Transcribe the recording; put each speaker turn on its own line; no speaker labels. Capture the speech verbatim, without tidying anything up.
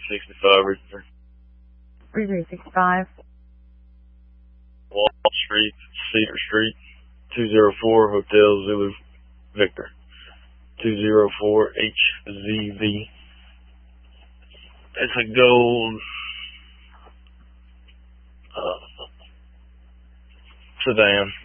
sixty-five, Richard.
three three six five.
Wall Street, Cedar Street, two zero four, Hotel Zulu, Victor. two zero four H Z V. It's a gold uh, sedan.